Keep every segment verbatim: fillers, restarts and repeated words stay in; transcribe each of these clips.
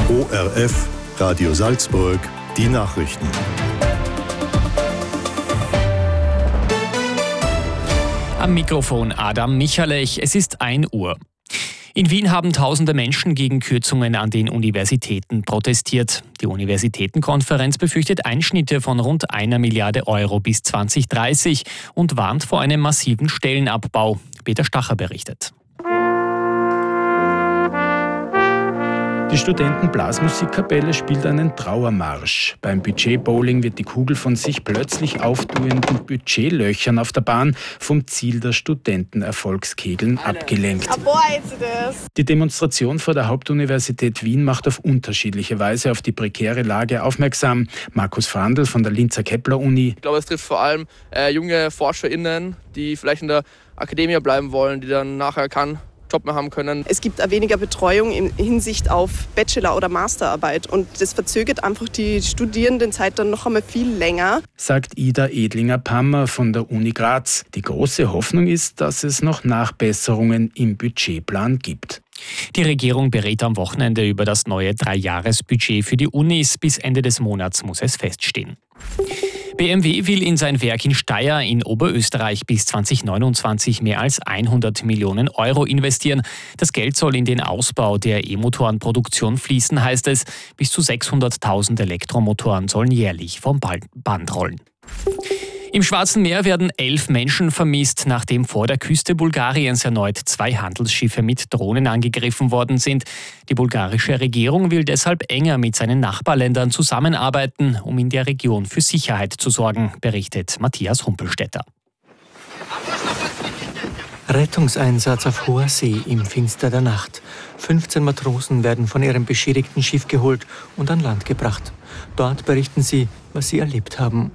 O R F, Radio Salzburg, die Nachrichten. Am Mikrofon Adam Michalech, es ist ein Uhr. In Wien haben tausende Menschen gegen Kürzungen an den Universitäten protestiert. Die Universitätenkonferenz befürchtet Einschnitte von rund einer Milliarde Euro bis zwanzig dreißig und warnt vor einem massiven Stellenabbau. Peter Stacher berichtet. Die Studentenblasmusikkapelle spielt einen Trauermarsch. Beim Budgetbowling wird die Kugel von sich plötzlich auftuenden Budgetlöchern auf der Bahn vom Ziel der Studentenerfolgskegeln abgelenkt. Die Demonstration vor der Hauptuniversität Wien macht auf unterschiedliche Weise auf die prekäre Lage aufmerksam. Markus Frandl von der Linzer Kepler-Uni. Ich glaube, es trifft vor allem äh, junge ForscherInnen, die vielleicht in der Akademie bleiben wollen, die dann nachher keinen Job mehr haben können. Es gibt auch weniger Betreuung in Hinsicht auf Bachelor- oder Masterarbeit und das verzögert einfach die Studierendenzeit dann noch einmal viel länger. Sagt Ida Edlinger-Pammer von der Uni Graz. Die große Hoffnung ist, dass es noch Nachbesserungen im Budgetplan gibt. Die Regierung berät am Wochenende über das neue Dreijahresbudget für die Unis. Bis Ende des Monats muss es feststehen. B M W will in sein Werk in Steyr in Oberösterreich bis zwanzig neunundzwanzig mehr als hundert Millionen Euro investieren. Das Geld soll in den Ausbau der E-Motorenproduktion fließen, heißt es. Bis zu sechshunderttausend Elektromotoren sollen jährlich vom Band rollen. Im Schwarzen Meer werden elf Menschen vermisst, nachdem vor der Küste Bulgariens erneut zwei Handelsschiffe mit Drohnen angegriffen worden sind. Die bulgarische Regierung will deshalb enger mit seinen Nachbarländern zusammenarbeiten, um in der Region für Sicherheit zu sorgen, berichtet Matthias Humpelstädter. Rettungseinsatz auf hoher See im Finster der Nacht. fünfzehn Matrosen werden von ihrem beschädigten Schiff geholt und an Land gebracht. Dort berichten sie, was sie erlebt haben.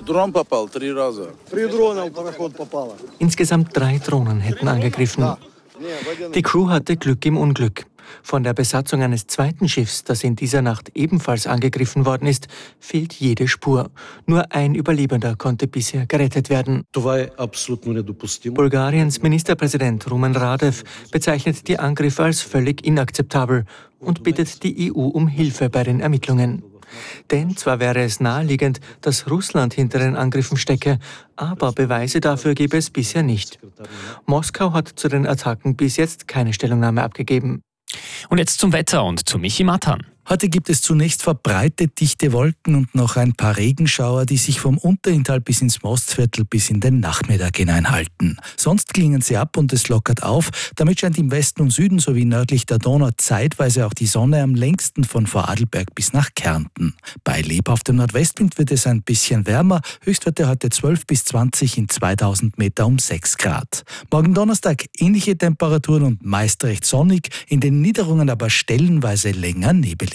Insgesamt drei Drohnen hätten angegriffen. Die Crew hatte Glück im Unglück. Von der Besatzung eines zweiten Schiffs, das in dieser Nacht ebenfalls angegriffen worden ist, fehlt jede Spur. Nur ein Überlebender konnte bisher gerettet werden. Bulgariens Ministerpräsident Rumen Radev bezeichnet die Angriffe als völlig inakzeptabel und bittet die E U um Hilfe bei den Ermittlungen. Denn zwar wäre es naheliegend, dass Russland hinter den Angriffen stecke, aber Beweise dafür gebe es bisher nicht. Moskau hat zu den Attacken bis jetzt keine Stellungnahme abgegeben. Und jetzt zum Wetter und zu Michi Mathan. Heute gibt es zunächst verbreitet dichte Wolken und noch ein paar Regenschauer, die sich vom Unterinntal bis ins Mostviertel bis in den Nachmittag hineinhalten. Sonst klingen sie ab und es lockert auf. Damit scheint im Westen und Süden sowie nördlich der Donau zeitweise auch die Sonne, am längsten von Vorarlberg bis nach Kärnten. Bei lebhaftem Nordwestwind wird es ein bisschen wärmer. Höchstwerte heute zwölf bis zwanzig, in zweitausend Meter um sechs Grad. Morgen Donnerstag ähnliche Temperaturen und meist recht sonnig, in den Niederungen aber stellenweise länger nebelig.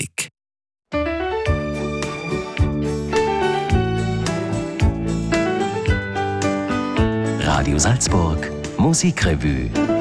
Radio Salzburg, Musikrevue.